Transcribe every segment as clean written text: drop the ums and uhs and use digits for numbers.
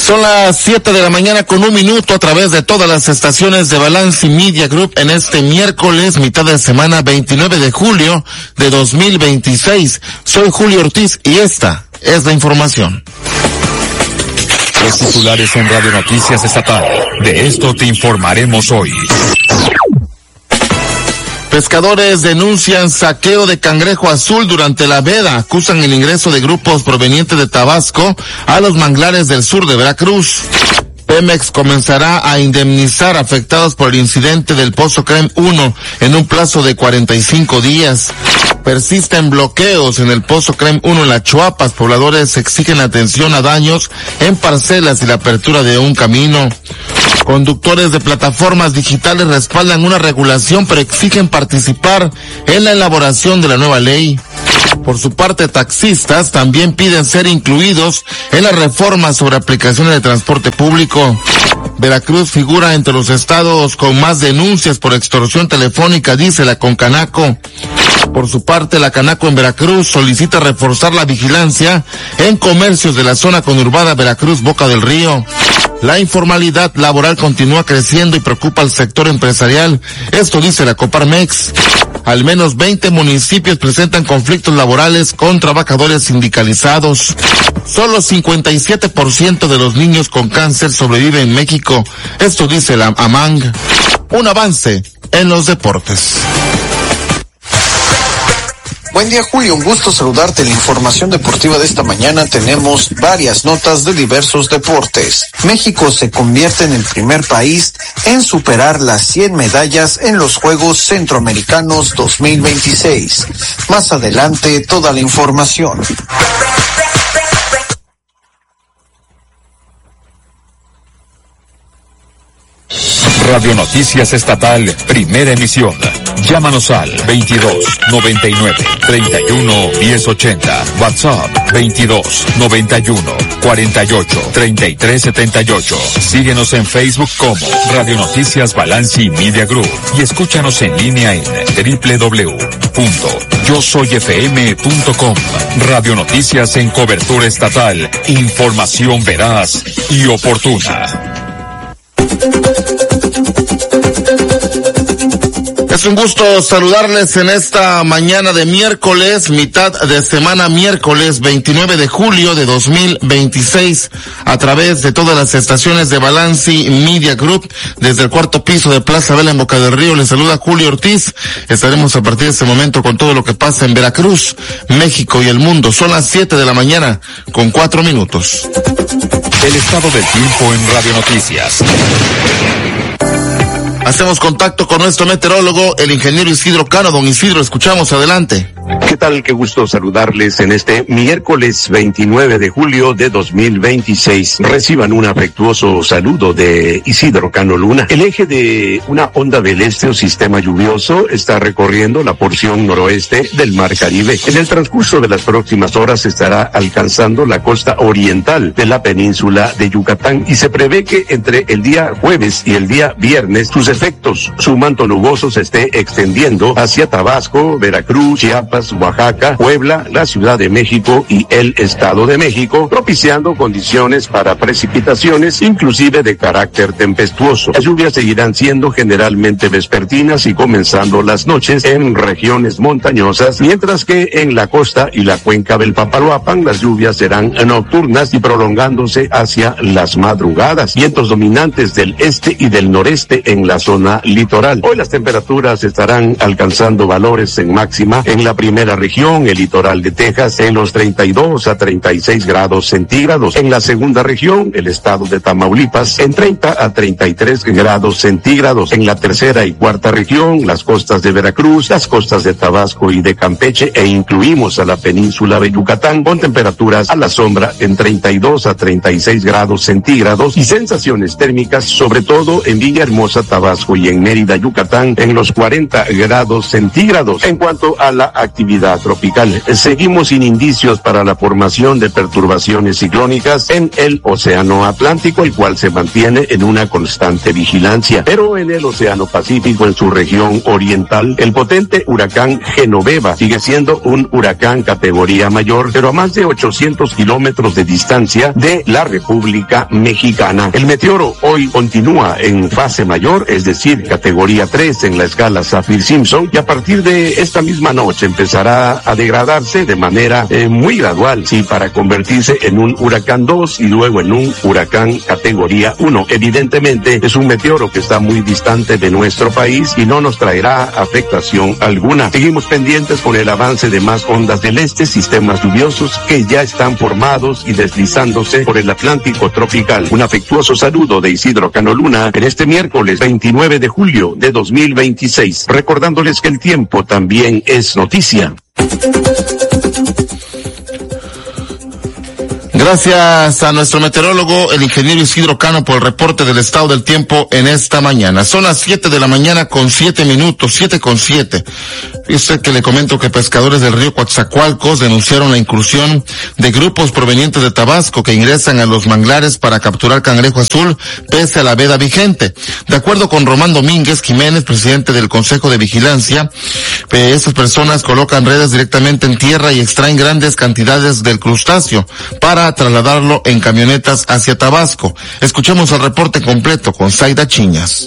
Son las 7 de la mañana con 1 minuto a través de todas las estaciones de Balance Media Group en este miércoles, mitad de semana, 29 de julio de 2026. Soy Julio Ortiz y esta es la información. Los titulares en Radio Noticias Estatal. De esto te informaremos hoy. Pescadores denuncian saqueo de cangrejo azul durante la veda. Acusan el ingreso de grupos provenientes de Tabasco a los manglares del sur de Veracruz. Pemex comenzará a indemnizar afectados por el incidente del Pozo CREM 1 en un plazo de 45 días. Persisten bloqueos en el Pozo CREM 1 en las Chuapas. Pobladores exigen atención a daños en parcelas y la apertura de un camino. Conductores de plataformas digitales respaldan una regulación pero exigen participar en la elaboración de la nueva ley. Por su parte, taxistas también piden ser incluidos en la reforma sobre aplicaciones de transporte público. Veracruz figura entre los estados con más denuncias por extorsión telefónica, dice la Concanaco. Por su parte, la Canaco en Veracruz solicita reforzar la vigilancia en comercios de la zona conurbada Veracruz-Boca del Río. La informalidad laboral continúa creciendo y preocupa al sector empresarial. Esto dice la Coparmex. Al menos 20 municipios presentan conflictos laborales con trabajadores sindicalizados. Solo 57% de los niños con cáncer sobreviven en México. Esto dice la AMANG. Un avance en los deportes. Buen día, Julio, un gusto saludarte. En la información deportiva de esta mañana tenemos varias notas de diversos deportes. México se convierte en el primer país en superar las 100 medallas en los Juegos Centroamericanos 2026. Más adelante, toda la información. Radio Noticias Estatal, primera emisión. Llámanos al 22 99 31 1080. WhatsApp 22 91 48 33 78. Síguenos en Facebook como Radio Noticias Balance Media Group y escúchanos en línea en www.yosoyfm.com. Radio Noticias en cobertura estatal. Información veraz y oportuna. Es un gusto saludarles en esta mañana de miércoles, mitad de semana, miércoles 29 de julio de 2026, a través de todas las estaciones de Balance Media Group, desde el cuarto piso de Plaza Vela en Boca del Río. Les saluda Julio Ortiz. Estaremos a partir de este momento con todo lo que pasa en Veracruz, México y el mundo. Son las 7 de la mañana con 4 minutos. El estado del tiempo en Radio Noticias. Hacemos contacto con nuestro meteorólogo, el ingeniero Isidro Cano. Don Isidro, escuchamos, adelante. ¿Qué tal? Qué gusto saludarles en este miércoles 29 de julio de 2026. Reciban un afectuoso saludo de Isidro Cano Luna. El eje de una onda del este o sistema lluvioso está recorriendo la porción noroeste del Mar Caribe. En el transcurso de las próximas horas estará alcanzando la costa oriental de la península de Yucatán y se prevé que entre el día jueves y el día viernes sus efectos, su manto nuboso se esté extendiendo hacia Tabasco, Veracruz, Chiapas, Oaxaca, Puebla, la Ciudad de México y el Estado de México, propiciando condiciones para precipitaciones, inclusive de carácter tempestuoso. Las lluvias seguirán siendo generalmente vespertinas y comenzando las noches en regiones montañosas, mientras que en la costa y la cuenca del Papaloapan las lluvias serán nocturnas y prolongándose hacia las madrugadas. Vientos dominantes del este y del noreste en la zona litoral. Hoy las temperaturas estarán alcanzando valores en máxima en la primera región, el litoral de Texas, en los 32 a 36 grados centígrados. En la segunda región, el estado de Tamaulipas, en 30 a 33 grados centígrados. En la tercera y cuarta región, las costas de Veracruz, las costas de Tabasco y de Campeche, e incluimos a la península de Yucatán, con temperaturas a la sombra en 32 a 36 grados centígrados y sensaciones térmicas, sobre todo en Villahermosa, Tabasco Tabasco y en Mérida, Yucatán, en los 40 grados centígrados. En cuanto a la actividad tropical, seguimos sin indicios para la formación de perturbaciones ciclónicas en el Océano Atlántico, el cual se mantiene en una constante vigilancia. Pero en el Océano Pacífico, en su región oriental, el potente huracán Genoveva sigue siendo un huracán categoría mayor, pero a más de 800 kilómetros de distancia de la República Mexicana. El meteoro hoy continúa en fase mayor, es decir, categoría 3 en la escala Saffir-Simpson, y a partir de esta misma noche empezará a degradarse de manera muy gradual, sí, para convertirse en un huracán 2 y luego en un huracán categoría 1. Evidentemente es un meteoro que está muy distante de nuestro país y no nos traerá afectación alguna. Seguimos pendientes con el avance de más ondas del este, sistemas lluviosos que ya están formados y deslizándose por el Atlántico tropical. Un afectuoso saludo de Isidro Cano Luna en este miércoles 29 de julio de 2026. Recordándoles que el tiempo también es noticia. Gracias a nuestro meteorólogo, el ingeniero Isidro Cano, por el reporte del estado del tiempo en esta mañana. Son las 7 de la mañana con 7 minutos, 7:07. Fíjese que le comento que pescadores del río Coatzacoalcos denunciaron la incursión de grupos provenientes de Tabasco que ingresan a los manglares para capturar cangrejo azul pese a la veda vigente. De acuerdo con Román Domínguez Jiménez, presidente del Consejo de Vigilancia, estas personas colocan redes directamente en tierra y extraen grandes cantidades del crustáceo para trasladarlo en camionetas hacia Tabasco. Escuchemos el reporte completo con Zaida Chiñas.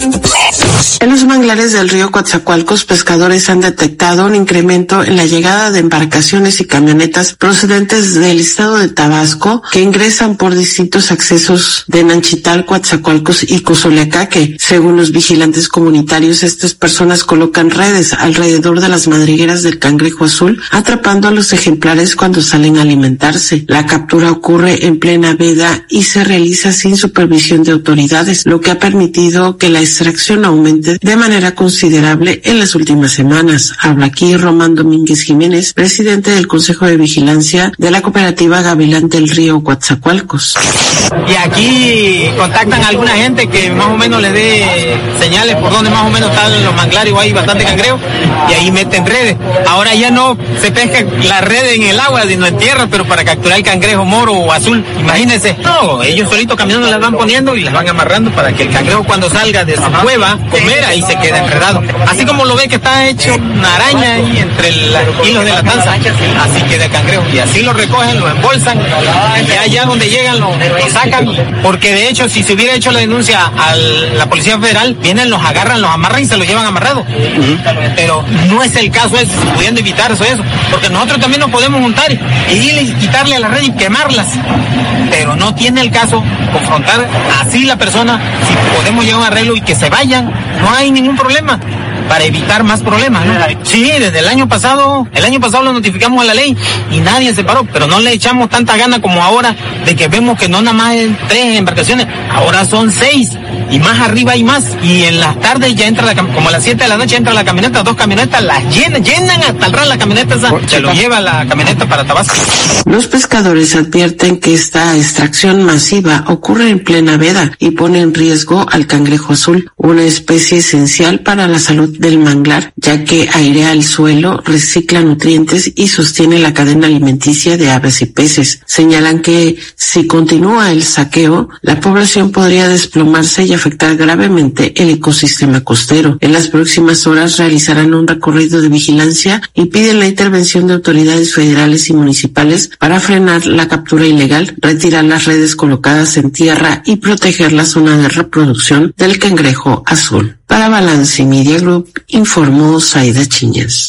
En los manglares del río Coatzacoalcos, pescadores han detectado un incremento en la llegada de embarcaciones y camionetas procedentes del estado de Tabasco que ingresan por distintos accesos de Nanchital, Coatzacoalcos y Cozoleacaque. Según los vigilantes comunitarios, estas personas colocan redes alrededor de las madrigueras del cangrejo azul, atrapando a los ejemplares cuando salen a alimentarse. La captura ocurre en plena veda y se realiza sin supervisión de autoridades, lo que ha permitido que la extracción aumente de manera considerable en las últimas semanas. Habla aquí Román Domínguez Jiménez, presidente del Consejo de Vigilancia de la cooperativa Gavilán del Río Coatzacoalcos. Y aquí contactan a alguna gente que más o menos les dé señales por donde más o menos están los manglares, o hay bastante cangrejo, y ahí meten redes. Ahora ya no se pesca la red en el agua, sino en tierra, pero para capturar el cangrejo moro o azul, imagínense. No, ellos solitos caminando las van poniendo y las van amarrando para que el cangrejo cuando salga de su cueva, comer, ahí se queda enredado. Así como lo ve que está hecho una araña ahí entre los hilos de la tanza, así queda el cangrejo. Y así lo recogen, lo embolsan, y allá donde llegan lo sacan, porque de hecho si se hubiera hecho la denuncia a la Policía Federal, vienen, los agarran, los amarran y se los llevan amarrados. Pero no es el caso ese, pudiendo evitar eso, porque nosotros también nos podemos juntar y irle y quitarle a la red y quemarlas, pero no tiene el caso confrontar así la persona. Si podemos llegar a un arreglo y que se vayan, no hay ningún problema, para evitar más problemas, ¿no? Sí, desde el año pasado lo notificamos a la ley y nadie se paró, pero no le echamos tanta gana como ahora, de que vemos que no nada más hay 3 embarcaciones, ahora son 6 y más arriba hay más, y en las tardes ya entra como a las 7 de la noche entra la camioneta, 2 camionetas, las llenan hasta el ras la camioneta esa, se lo lleva la camioneta para Tabasco. Los pescadores advierten que esta extracción masiva ocurre en plena veda y pone en riesgo al cangrejo azul, una especie esencial para la salud del manglar, ya que airea el suelo, recicla nutrientes y sostiene la cadena alimenticia de aves y peces. Señalan que si continúa el saqueo, la población podría desplomarse y afectar gravemente el ecosistema costero. En las próximas horas realizarán un recorrido de vigilancia y piden la intervención de autoridades federales y municipales para frenar la captura ilegal, retirar las redes colocadas en tierra y proteger la zona de reproducción del cangrejo azul. Para Balance Media Group, informó Zaida Chiñas.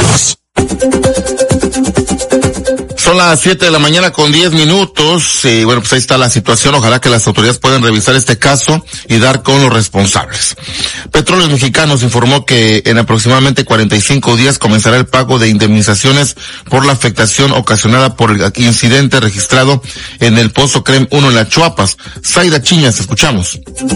Son las 7 de la mañana con 10 minutos. Bueno, pues ahí está la situación. Ojalá que las autoridades puedan revisar este caso y dar con los responsables. Petróleos Mexicanos informó que en aproximadamente 45 días comenzará el pago de indemnizaciones por la afectación ocasionada por el incidente registrado en el Pozo Crem 1 en Las Chuapas. Zaida Chiñas, escuchamos.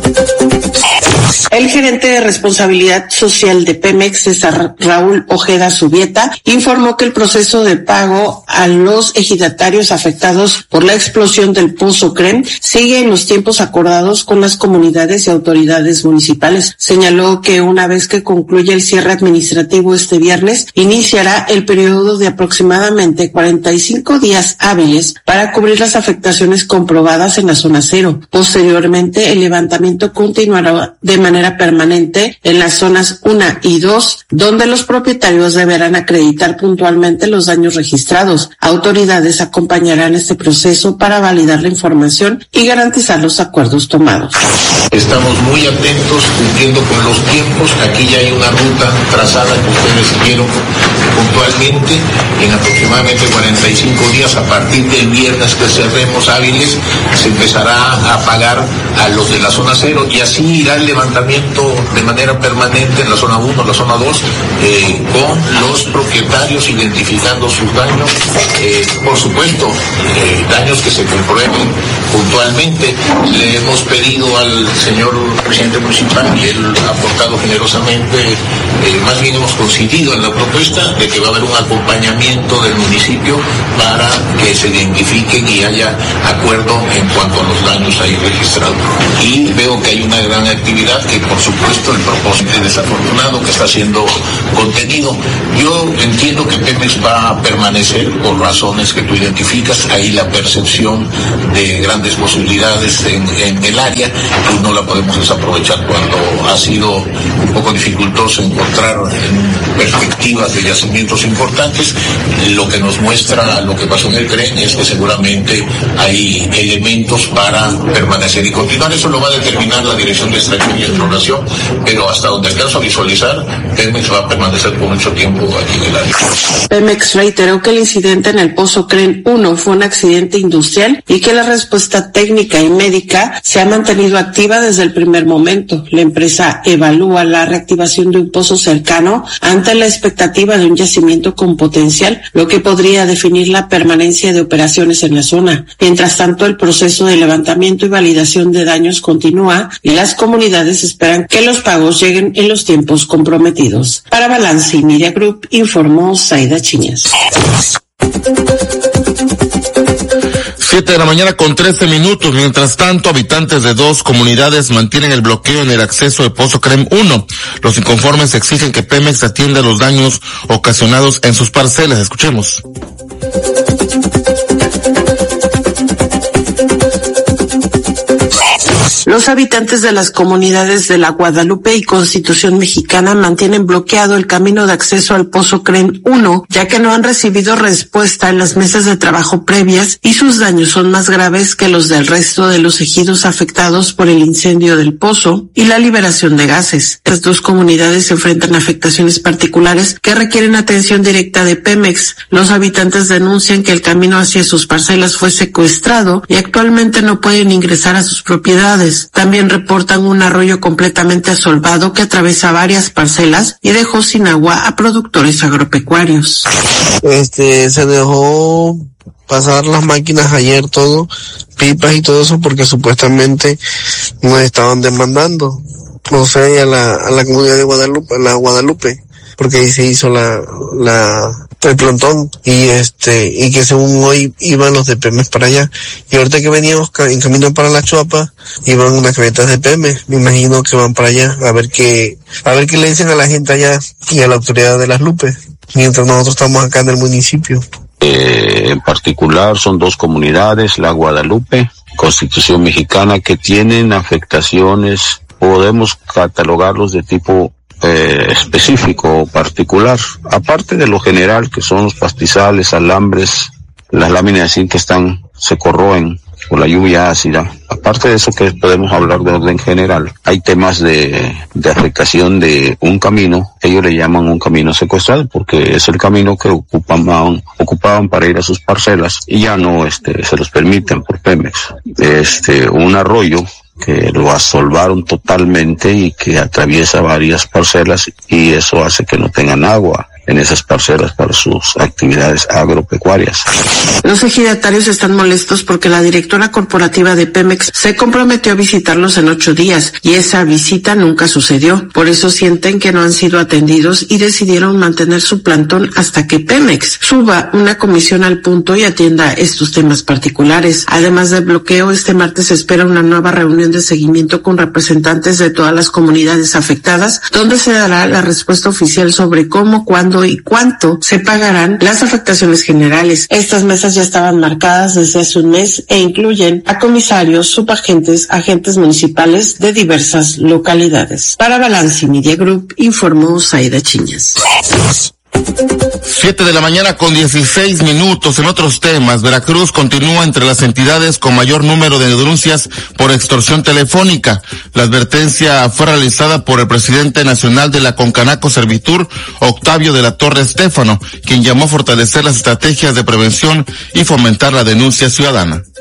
El gerente de responsabilidad social de Pemex, César Raúl Ojeda Subieta, informó que el proceso de pago a los los ejidatarios afectados por la explosión del Pozo Crem sigue en los tiempos acordados con las comunidades y autoridades municipales. Señaló que una vez que concluya el cierre administrativo este viernes, iniciará el periodo de aproximadamente 45 días hábiles para cubrir las afectaciones comprobadas en la zona cero. Posteriormente, el levantamiento continuará de manera permanente en las zonas 1 y 2, donde los propietarios deberán acreditar puntualmente los daños registrados. Autoridades acompañarán este proceso para validar la información y garantizar los acuerdos tomados. Estamos muy atentos, cumpliendo con los tiempos. Aquí ya hay una ruta trazada que ustedes siguieron puntualmente. En aproximadamente 45 días, a partir del viernes que cerremos hábiles, se empezará a pagar a los de la zona cero, y así irá el levantamiento de manera permanente en la zona 1, la zona 2, con los propietarios identificando sus daños, por supuesto, daños que se comprueben puntualmente. Le hemos pedido al señor presidente municipal, y él ha aportado generosamente, más bien hemos coincidido en la propuesta de que va a haber un acompañamiento del municipio para que se identifiquen y haya acuerdo en cuanto a los daños ahí registrados. Y veo que hay una gran actividad, que por supuesto el propósito es desafortunado, que está siendo contenido. Yo entiendo que Pemex va a permanecer por razones que tú identificas. Ahí la percepción de grandes posibilidades en el área, pues no la podemos desaprovechar cuando ha sido un poco dificultoso encontrar perspectivas de yacimientos importantes. Lo que nos muestra lo que pasó en el CREN es que seguramente hay elementos para permanecer y continuar. Eso lo va a determinar la Dirección de Extracción y Exploración, pero hasta donde alcanzo a visualizar, Pemex va a permanecer por mucho tiempo aquí en el área. Pemex reiteró que el incidente en el Pozo Crem 1 fue un accidente industrial y que la respuesta técnica y médica se ha mantenido activa desde el primer momento. La empresa evalúa la reactivación de un pozo cercano ante la expectativa de un yacimiento con potencial, lo que podría definir la permanencia de operaciones en la zona. Mientras tanto, el proceso de levantamiento y validación de daños continúa y las comunidades esperan que los pagos lleguen en los tiempos comprometidos. Para Balance Media Group, informó Zaida Chiñas. 7 de la mañana con 13 minutos. Mientras tanto, habitantes de 2 comunidades mantienen el bloqueo en el acceso de Pozo Crem 1. Los inconformes exigen que Pemex atienda los daños ocasionados en sus parcelas. Escuchemos. Los habitantes de las comunidades de La Guadalupe y Constitución Mexicana mantienen bloqueado el camino de acceso al Pozo Crem 1, ya que no han recibido respuesta en las mesas de trabajo previas y sus daños son más graves que los del resto de los ejidos afectados por el incendio del pozo y la liberación de gases. Las 2 comunidades se enfrentan a afectaciones particulares que requieren atención directa de Pemex. Los habitantes denuncian que el camino hacia sus parcelas fue secuestrado y actualmente no pueden ingresar a sus propiedades. También reportan un arroyo completamente asolvado que atraviesa varias parcelas y dejó sin agua a productores agropecuarios. Se dejó pasar las máquinas ayer, todo, pipas y todo eso, porque supuestamente nos estaban demandando, o sea, a la comunidad de Guadalupe, la Guadalupe, porque ahí se hizo el plantón y que según hoy iban los de Pemex para allá, y ahorita que veníamos en camino para La Chuapa iban unas camionetas de Pemex. Me imagino que van para allá a ver qué le dicen a la gente allá y a la autoridad de Las Lupes, mientras nosotros estamos acá en el municipio. En particular son 2 comunidades, La Guadalupe, Constitución Mexicana, que tienen afectaciones, podemos catalogarlos de tipo específico o particular, aparte de lo general que son los pastizales, alambres, las láminas de zinc que se corroen por la lluvia ácida. Aparte de eso, que podemos hablar de orden general, hay temas de afectación de un camino. Ellos le llaman un camino secuestrado porque es el camino que ocupaban para ir a sus parcelas y ya no se los permiten por Pemex. Un arroyo que lo asolvaron totalmente y que atraviesa varias parcelas, y eso hace que no tengan agua. en esas parcelas para sus actividades agropecuarias. Los ejidatarios están molestos porque la directora corporativa de Pemex se comprometió a visitarlos en 8 días y esa visita nunca sucedió. Por eso sienten que no han sido atendidos y decidieron mantener su plantón hasta que Pemex suba una comisión al punto y atienda estos temas particulares. Además del bloqueo, este martes se espera una nueva reunión de seguimiento con representantes de todas las comunidades afectadas, donde se dará la respuesta oficial sobre cómo, cuándo y cuánto se pagarán las afectaciones generales. Estas mesas ya estaban marcadas desde hace un mes e incluyen a comisarios, subagentes, agentes municipales de diversas localidades. Para Balance Media Group, informó Zaida Chiñas. 7 de la mañana con 16 minutos. En otros temas, Veracruz continúa entre las entidades con mayor número de denuncias por extorsión telefónica. La advertencia fue realizada por el presidente nacional de la Concanaco Servitur, Octavio de la Torre Estéfano, quien llamó a fortalecer las estrategias de prevención y fomentar la denuncia ciudadana.